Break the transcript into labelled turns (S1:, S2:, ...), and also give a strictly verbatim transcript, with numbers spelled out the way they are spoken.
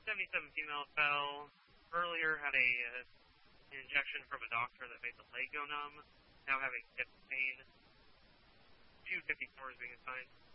S1: seventy-seven female fell. Earlier had a uh, an injection from a doctor that made the leg go numb. Now having hip pain. two fifty-four is being assigned.